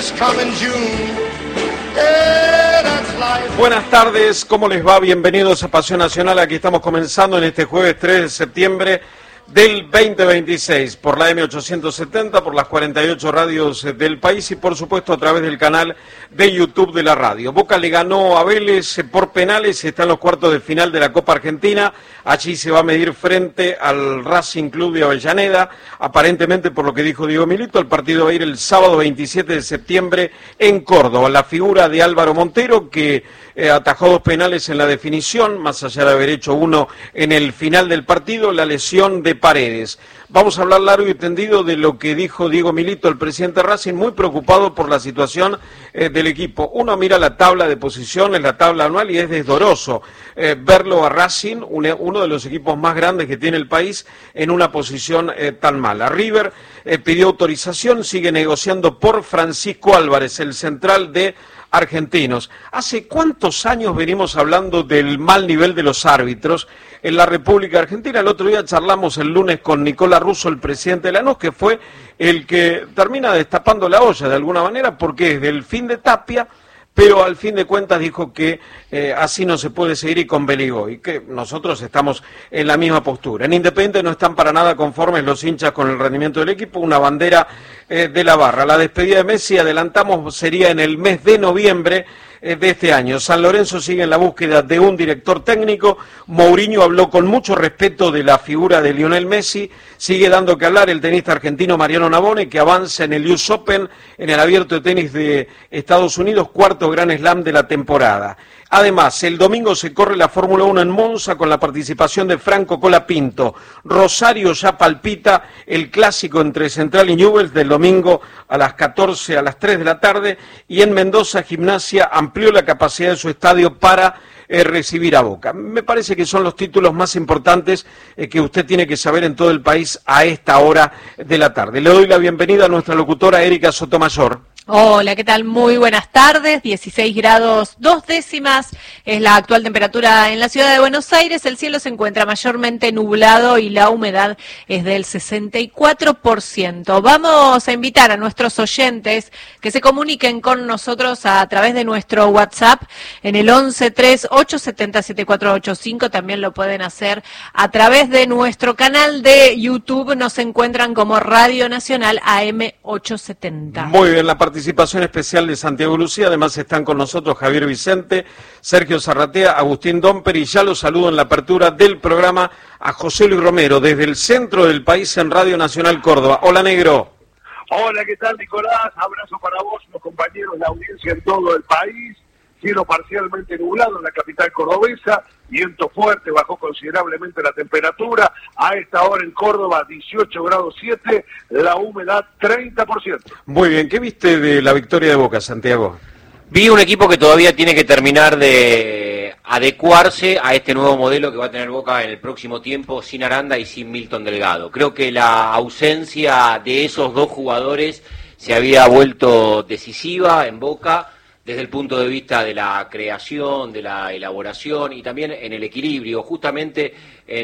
this coming June. Yeah, that's life. Buenas tardes, ¿cómo les va? Bienvenidos a Pasión Nacional. Aquí estamos comenzando en este jueves 3 de septiembre del 2026 por la M870, por las 48 radios del país y por supuesto a través del canal de YouTube de la radio. Boca le ganó a Vélez por penales, está en los cuartos de final de la Copa Argentina. Allí se va a medir frente al Racing Club de Avellaneda. Aparentemente, por lo que dijo Diego Milito, el partido va a ir el sábado 27 de septiembre en Córdoba. La figura de Álvaro Montero, que atajó 2 penales en la definición, más allá de haber hecho uno en el final del partido, la lesión de Paredes. Vamos a hablar largo y tendido de lo que dijo Diego Milito, el presidente de Racing, muy preocupado por la situación del equipo. Uno mira la tabla de posiciones, la tabla anual, y es desdoroso verlo a Racing, uno de los equipos más grandes que tiene el país, en una posición tan mala. River pidió autorización, sigue negociando por Francisco Álvarez, el central de Argentinos. ¿Hace cuántos años venimos hablando del mal nivel de los árbitros en la República Argentina? El otro día charlamos el lunes con Nicolás Russo, el presidente de Lanús, que fue el que termina destapando la olla de alguna manera, porque es del fin de Tapia, pero al fin de cuentas dijo que así no se puede seguir y con Beligó, y que nosotros estamos en la misma postura. En Independiente no están para nada conformes los hinchas con el rendimiento del equipo, una bandera de la barra. La despedida de Messi, adelantamos, sería en el mes de noviembre de este año. San Lorenzo sigue en la búsqueda de un director técnico. Mourinho habló con mucho respeto de la figura de Lionel Messi. Sigue dando que hablar el tenista argentino Mariano Navone, que avanza en el US Open, en el Abierto de Tenis de Estados Unidos, cuarto Grand Slam de la temporada. Además, el domingo se corre la Fórmula 1 en Monza con la participación de Franco Colapinto. Rosario ya palpita el clásico entre Central y Newell's del domingo a las 14, a las 3 de la tarde. Y en Mendoza, Gimnasia amplió la capacidad de su estadio para recibir a Boca. Me parece que son los títulos más importantes que usted tiene que saber en todo el país a esta hora de la tarde. Le doy la bienvenida a nuestra locutora Erika Sotomayor. Hola, ¿qué tal? Muy buenas tardes. 16 grados 2 décimas es la actual temperatura en la ciudad de Buenos Aires. El cielo se encuentra mayormente nublado y la humedad es del 64%. Vamos a invitar a nuestros oyentes que se comuniquen con nosotros a través de nuestro WhatsApp en el 1138707485. También lo pueden hacer a través de nuestro canal de YouTube. Nos encuentran como Radio Nacional AM870. Muy bien, la participación especial de Santiago Lucía. Además están con nosotros Javier Vicente, Sergio Zarratea, Agustín Domper, y ya los saludo en la apertura del programa a José Luis Romero desde el centro del país en Radio Nacional Córdoba. Hola, negro. Hola, ¿qué tal, Nicolás? Abrazo para vos, los compañeros, la audiencia en todo el país. Cielo parcialmente nublado en la capital cordobesa, viento fuerte, bajó considerablemente la temperatura. A esta hora en Córdoba, 18 grados 7, la humedad 30%. Muy bien, ¿qué viste de la victoria de Boca, Santiago? Vi un equipo que todavía tiene que terminar de adecuarse a este nuevo modelo que va a tener Boca en el próximo tiempo, sin Aranda y sin Milton Delgado. Creo que la ausencia de esos dos jugadores se había vuelto decisiva en Boca, desde el punto de vista de la creación, de la elaboración y también en el equilibrio. Justamente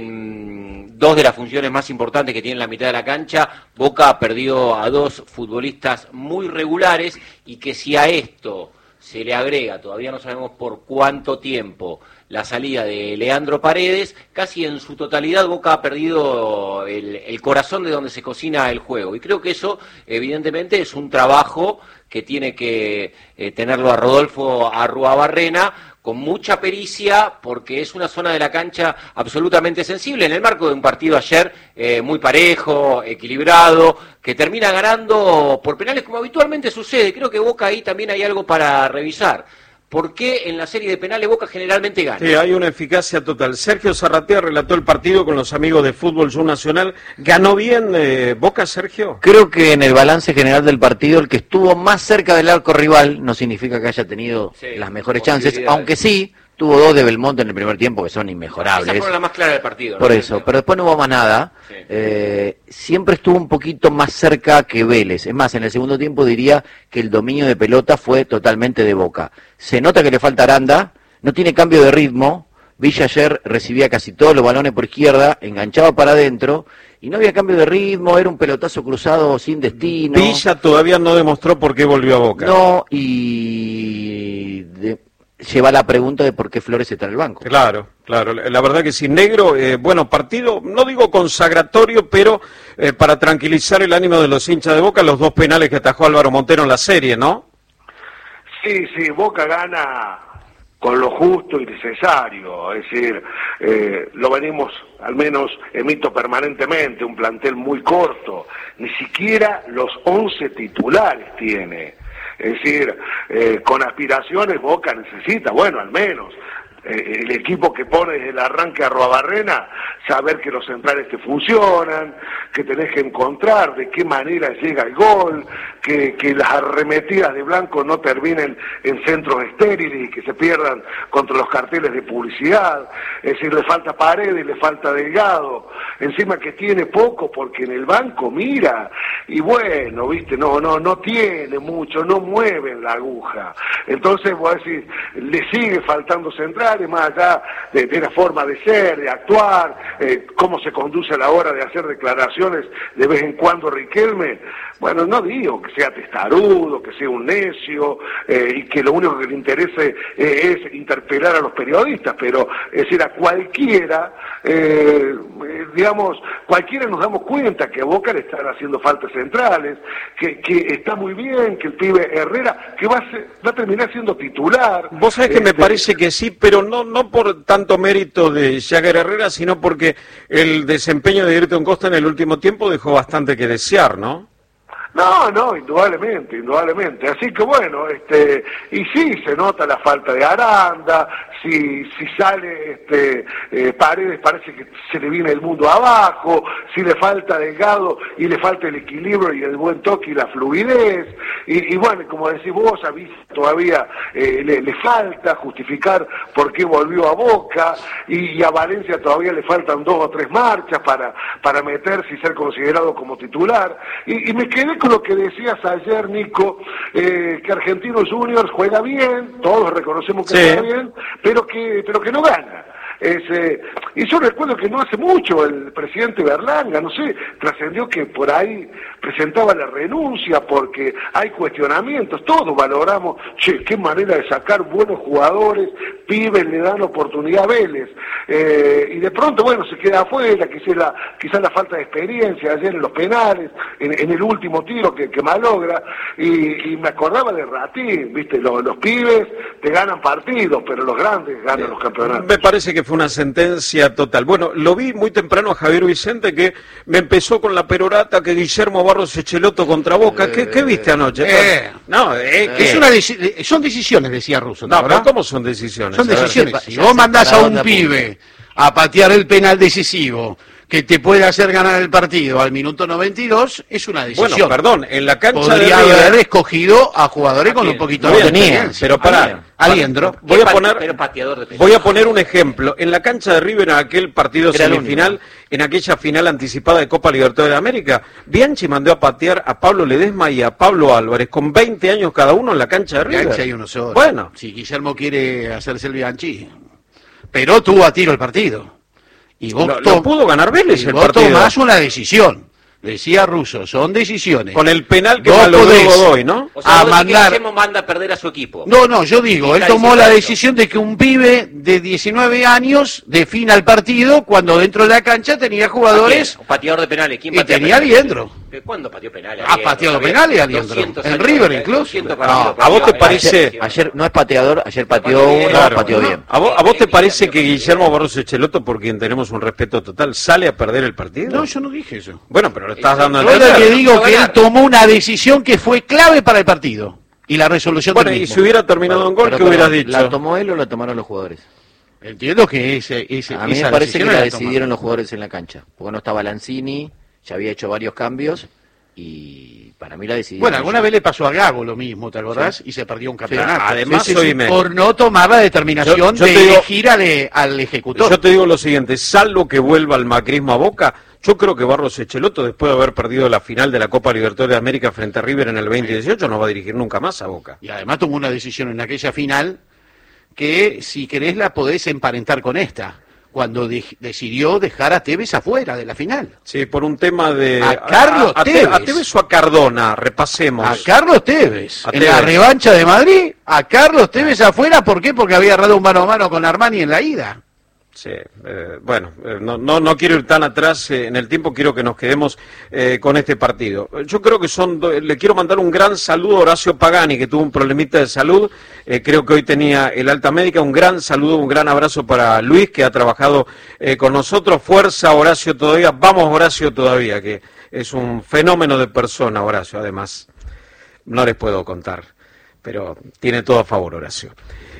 en dos de las funciones más importantes que tiene la mitad de la cancha, Boca perdió a dos futbolistas muy regulares, y que si a esto se le agrega, todavía no sabemos por cuánto tiempo, la salida de Leandro Paredes, casi en su totalidad Boca ha perdido el corazón de donde se cocina el juego. Y creo que eso, evidentemente, es un trabajo que tiene que tenerlo a Rodolfo Arruabarrena con mucha pericia, porque es una zona de la cancha absolutamente sensible, en el marco de un partido ayer muy parejo, equilibrado, que termina ganando por penales como habitualmente sucede. Creo que Boca ahí también hay algo para revisar. ¿Por qué en la serie de penales Boca generalmente gana? Sí, hay una eficacia total. Sergio Zarratea relató el partido con los amigos de Fútbol Show Nacional. ¿Ganó bien Boca, Sergio? Creo que en el balance general del partido, el que estuvo más cerca del arco rival no significa que haya tenido las mejores chances, aunque sí tuvo dos de Belmonte en el primer tiempo que son inmejorables. Esa fue la más clara del partido, ¿no? Por eso, pero después no hubo más nada. Sí. Siempre estuvo un poquito más cerca que Vélez. Es más, en el segundo tiempo diría que el dominio de pelota fue totalmente de Boca. Se nota que le falta Aranda, no tiene cambio de ritmo. Villa ayer recibía casi todos los balones por izquierda, enganchaba para adentro y no había cambio de ritmo, era un pelotazo cruzado sin destino. Villa todavía no demostró por qué volvió a Boca. No, lleva la pregunta de por qué Flores está en el banco. Claro, la verdad que sí. Negro, bueno, partido, no digo consagratorio, pero para tranquilizar el ánimo de los hinchas de Boca, los 2 penales que atajó Álvaro Montero en la serie, ¿no? Sí, Boca gana con lo justo y necesario, es decir, lo venimos, al menos emito permanentemente, un plantel muy corto, ni siquiera los 11 titulares tiene, es decir, con aspiraciones Boca necesita, bueno, al menos, el equipo que pone desde el arranque a Arruabarrena, saber que los centrales te funcionan, que tenés que encontrar de qué manera llega el gol, que las arremetidas de Blanco no terminen en centros estériles y que se pierdan contra los carteles de publicidad, es decir, le falta Paredes, le falta Delgado, encima que tiene poco porque en el banco mira, y bueno, viste, no tiene mucho, no mueven la aguja, entonces vos decís, le sigue faltando centrales, más allá de la forma de ser, de actuar, cómo se conduce a la hora de hacer declaraciones de vez en cuando Riquelme. Bueno, no digo que sea testarudo, que sea un necio, y que lo único que le interese es interpelar a los periodistas, pero es decir, a cualquiera, cualquiera nos damos cuenta que a Boca le están haciendo faltas centrales, que está muy bien, que el pibe Herrera, que va a terminar siendo titular. Vos sabés que me parece que sí, pero no por tanto mérito de Jagger Herrera, sino porque el desempeño de Ayrton Costa en el último tiempo dejó bastante que desear, ¿no? No, indudablemente. Así que bueno, y sí se nota la falta de Aranda, si sale Paredes parece que se le viene el mundo abajo, si le falta Delgado y le falta el equilibrio y el buen toque y la fluidez, y bueno, como decís vos, a Villa todavía le falta justificar por qué volvió a Boca, y a Valencia todavía le faltan 2 o 3 marchas para meterse y ser considerado como titular, y me quedé con lo que decías ayer, Nico, que Argentinos Juniors juega bien, todos reconocemos que juega bien, pero que no gana. Y yo recuerdo que no hace mucho el presidente Berlanga, no sé, trascendió que por ahí presentaba la renuncia porque hay cuestionamientos, todos valoramos, qué manera de sacar buenos jugadores, pibes le dan oportunidad a Vélez, y de pronto, bueno, se queda afuera, quizás la falta de experiencia ayer en los penales, en el último tiro que malogra, y me acordaba de Ratín, viste, los pibes te ganan partidos, pero los grandes ganan los campeonatos. Me parece que fue una sentencia total. Bueno, lo vi muy temprano a Javier Vicente, que me empezó con la perorata que Guillermo Barros Echeloto contra Boca. ¿Qué viste anoche? Son decisiones, decía Russo. No, pero ¿cómo son decisiones? Son decisiones. Si vos mandás a un pibe a patear el penal decisivo que te puede hacer ganar el partido al minuto 92, es una decisión. Bueno, perdón, en la cancha podría de River haber escogido a jugadores con un poquito de experiencia. Pero pará, Aliendro. Voy a poner un ejemplo. En la cancha de River, en aquel partido semifinal, en aquella final anticipada de Copa Libertadores de América, Bianchi mandó a patear a Pablo Ledesma y a Pablo Álvarez, con 20 años cada uno en la cancha de River. Bianchi hay uno solo. Bueno. Si Guillermo quiere hacerse el Bianchi. Pero tuvo a tiro el partido. Y vos lo pudo ganar Vélez el partido. Vos tomás una decisión. Decía Russo, son decisiones. Con el penal que malogró Godoy, ¿no? O sea, Guillermo manda a perder a su equipo. No, yo digo, él tomó la decisión de que un pibe de 19 años defina el partido cuando dentro de la cancha tenía jugadores... Un pateador de penales. ¿Quién y tenía Aliendro. ¿Cuándo pateó penales? Pateado penales Aliendro. En River incluso. ¿A vos te parece...? Ayer no es pateador, ayer pateó uno, pateó bien. ¿A vos te parece que Guillermo Barros Echeloto, por quien tenemos un respeto total, sale a perder el partido? No, yo no dije eso. Bueno, pero lo estás dando a entender. Yo que digo que él tomó una decisión que fue clave para el partido y la resolución del mismo. Bueno, y si hubiera terminado en gol, ¿qué hubieras dicho? ¿La tomó él o la tomaron los jugadores? Entiendo que a mí me parece que la decidieron los jugadores en la cancha, porque no estaba Lanzini, ya había hecho varios cambios y para mí la decidieron. Bueno, alguna vez le pasó a Gago lo mismo, ¿te acordás? Sí. Y se perdió un campeonato. Además, por no tomar la determinación de elegir al ejecutor. Yo te digo lo siguiente, salvo que vuelva el macrismo a Boca, yo creo que Barros Echeloto, después de haber perdido la final de la Copa Libertadores de América frente a River en el 2018, no va a dirigir nunca más a Boca. Y además tomó una decisión en aquella final que, si querés, la podés emparentar con esta. cuando decidió dejar a Tevez afuera de la final. Sí, por un tema de... A Carlos Tevez. ¿A Tevez o a Cardona? Repasemos. A Carlos Tevez. A En Tevez. la revancha de Madrid, a Carlos Tevez afuera. ¿Por qué? Porque había agarrado un mano a mano con Armani en la ida. Sí, bueno, no quiero ir tan atrás en el tiempo, quiero que nos quedemos con este partido. Yo creo que le quiero mandar un gran saludo a Horacio Pagani, que tuvo un problemita de salud, creo que hoy tenía el alta médica, un gran saludo, un gran abrazo para Luis, que ha trabajado con nosotros. Fuerza, Horacio, todavía, vamos Horacio todavía, que es un fenómeno de persona, Horacio, además, no les puedo contar, pero tiene todo a favor, Horacio.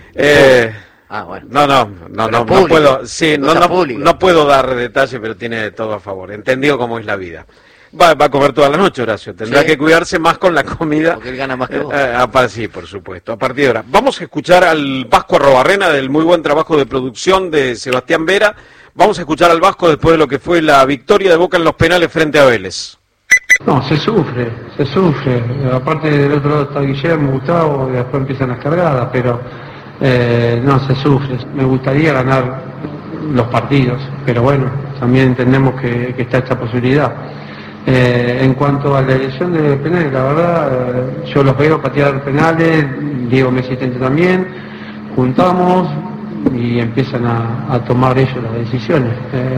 Bueno. No puedo, sí, no puedo dar detalles, pero tiene todo a favor. Entendido cómo es la vida. Va a comer toda la noche, Horacio. Tendrá que cuidarse más con la comida. Porque él gana más que vos. Sí, por supuesto. A partir de ahora. Vamos a escuchar al Vasco Arrobarrena del muy buen trabajo de producción de Sebastián Vera. Vamos a escuchar al Vasco después de lo que fue la victoria de Boca en los penales frente a Vélez. No, se sufre. Aparte del otro lado está Guillermo, Gustavo, y después empiezan las cargadas, pero no, se sufre. Me gustaría ganar los partidos, pero bueno, también entendemos que está esta posibilidad. En cuanto a la elección de penales, la verdad, yo los veo patear penales, Diego mi asistente también, juntamos y empiezan a tomar ellos las decisiones.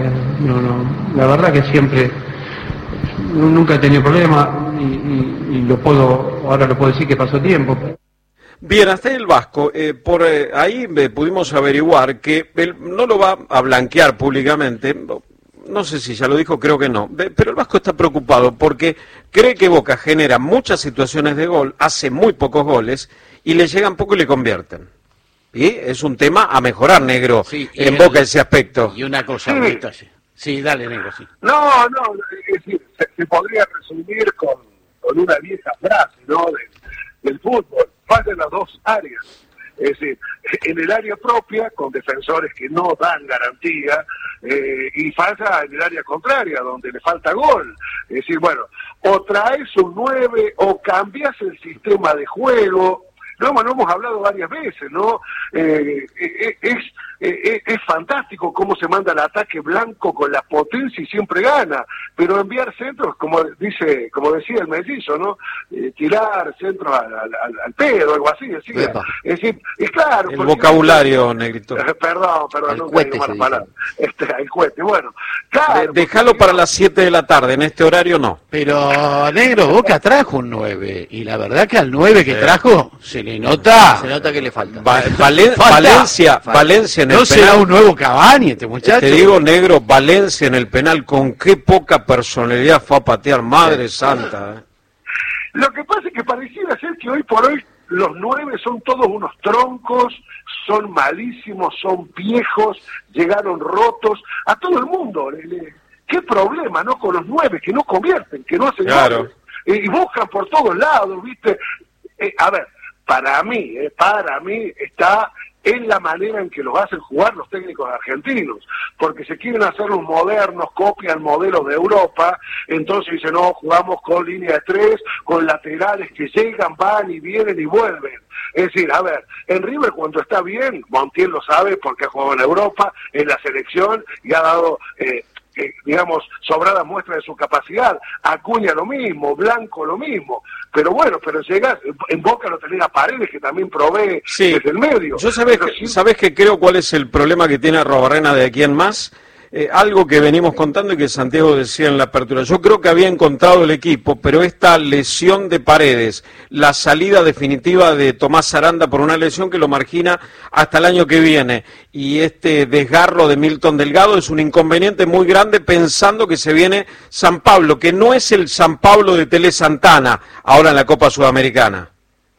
La verdad que siempre, nunca he tenido problema y ahora lo puedo decir que pasó tiempo. Bien, hasta el Vasco, por ahí pudimos averiguar que él no lo va a blanquear públicamente, no sé si ya lo dijo, creo que no, pero el Vasco está preocupado porque cree que Boca genera muchas situaciones de gol, hace muy pocos goles y le llegan poco y le convierten. Y es un tema a mejorar, Negro, en Boca ese aspecto. Y una cosa, sí, dale, Negro, sí. No, es decir, se podría resumir con una vieja frase, ¿no?, del fútbol. Faltan las dos áreas, es decir, en el área propia con defensores que no dan garantía y falta en el área contraria donde le falta gol, es decir, bueno, o traes un 9 o cambias el sistema de juego. No hemos hablado varias veces, ¿no? Es fantástico cómo se manda el ataque blanco con la potencia y siempre gana, pero enviar centros, como decía el mellizo, ¿no? Tirar centros al pedo, algo así, es decir, es claro. El vocabulario, Negrito. Perdón, no cohete, tengo malas palabras. El cohete, bueno. Claro, déjalo para las 7 de la tarde, en este horario no. Pero, Negro, Boca trajo un 9, y la verdad que al 9 que trajo, se nota que le falta. Valencia en el no penal. será un nuevo Cavani este muchacho. Te digo, Negro, Valencia en el penal, con qué poca personalidad fue a patear, Madre Santa. Lo que pasa es que pareciera ser que hoy por hoy los 9 son todos unos troncos, son malísimos, son viejos, llegaron rotos, a todo el mundo. ¿Qué problema, no, con los 9 que no convierten, que no hacen goles? Y buscan por todos lados, ¿viste? A ver, para mí está en la manera en que los hacen jugar los técnicos argentinos, porque se quieren hacer los modernos, copian modelos de Europa, entonces dicen, no, jugamos con línea de 3, con laterales que llegan, van y vienen y vuelven. Es decir, a ver, en River cuando está bien, Montiel lo sabe porque ha jugado en Europa, en la selección, y ha dado... digamos, sobrada muestra de su capacidad. Acuña lo mismo, Blanco lo mismo, pero bueno, llegas, en Boca lo tenés a Paredes, que también provee desde el medio. Yo sabés que creo cuál es el problema que tiene Arrobarrena de aquí en más. Algo que venimos contando y que Santiago decía en la apertura. Yo creo que había encontrado el equipo, pero esta lesión de Paredes, la salida definitiva de Tomás Aranda por una lesión que lo margina hasta el año que viene, y este desgarro de Milton Delgado es un inconveniente muy grande pensando que se viene San Pablo, que no es el San Pablo de Tele Santana, ahora en la Copa Sudamericana.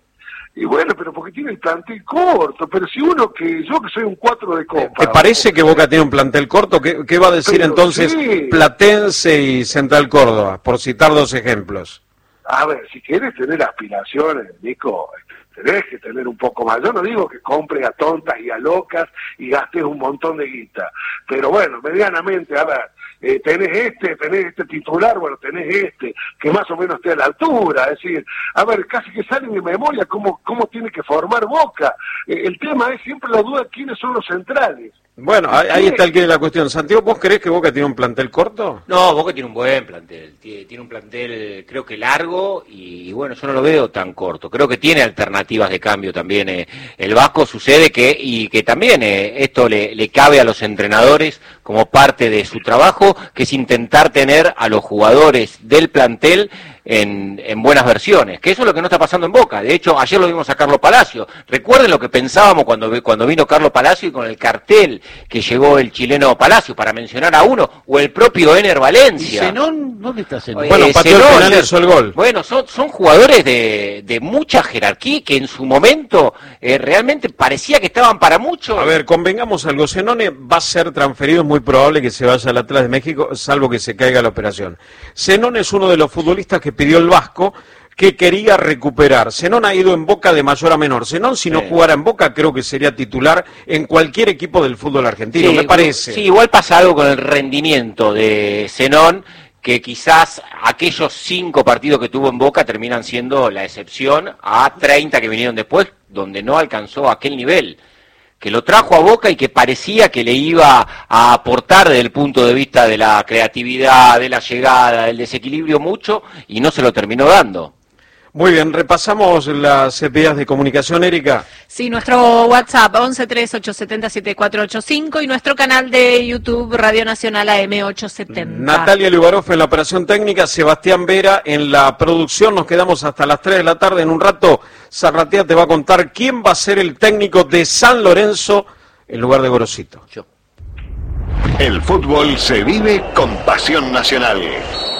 Y bueno, pero porque tiene el plantel corto, pero si yo que soy un 4 de Copa... ¿Te parece que Boca tiene un plantel corto? ¿Qué va a decir pero entonces Platense y Central Córdoba, por citar dos ejemplos? A ver, si quieres tener aspiraciones, Nico, tenés que tener un poco más. Yo no digo que compres a tontas y a locas y gastes un montón de guita, pero bueno, medianamente, a ver... tenés este titular, bueno, tenés que más o menos esté a la altura, es decir, a ver, casi que sale de memoria cómo tiene que formar Boca. El tema es siempre la duda, ¿quiénes son los centrales? Bueno, ahí está el que de la cuestión. Santiago, ¿vos creés que Boca tiene un plantel corto? No, Boca tiene un buen plantel, tiene un plantel creo que largo y bueno, yo no lo veo tan corto, creo que tiene alternativas de cambio también el Vasco, sucede que también esto le cabe a los entrenadores como parte de su trabajo, que es intentar tener a los jugadores del plantel en buenas versiones, que eso es lo que no está pasando en Boca. De hecho, ayer lo vimos a Carlos Palacio. Recuerden lo que pensábamos cuando vino Carlos Palacio y con el cartel que llegó el chileno Palacio, para mencionar a uno, o el propio Ener Valencia. ¿Y Zenón? ¿Dónde está Zenón? Bueno, pateó el penal, hizo el gol. Bueno, son jugadores de mucha jerarquía que en su momento realmente parecía que estaban para mucho. A ver, convengamos algo, Zenone va a ser transferido, es muy probable que se vaya al Atlas de México, salvo que se caiga la operación. Zenone es uno de los futbolistas que pidió el Vasco, que quería recuperar. Zenón ha ido en Boca de mayor a menor. Zenón, si no jugara en Boca, creo que sería titular en cualquier equipo del fútbol argentino, sí, me parece. Sí, igual pasa algo con el rendimiento de Zenón, que quizás aquellos 5 partidos que tuvo en Boca terminan siendo la excepción a 30 que vinieron después, donde no alcanzó aquel nivel, que lo trajo a Boca y que parecía que le iba a aportar desde el punto de vista de la creatividad, de la llegada, del desequilibrio mucho, y no se lo terminó dando. Muy bien, repasamos las vías de comunicación, Erika. Sí, nuestro WhatsApp 1138707485 y nuestro canal de YouTube Radio Nacional AM870. Natalia Liubarov en la operación técnica, Sebastián Vera en la producción. Nos quedamos hasta las 3 de la tarde. En un rato, Zarratea te va a contar quién va a ser el técnico de San Lorenzo en lugar de Gorosito. El fútbol se vive con pasión nacional.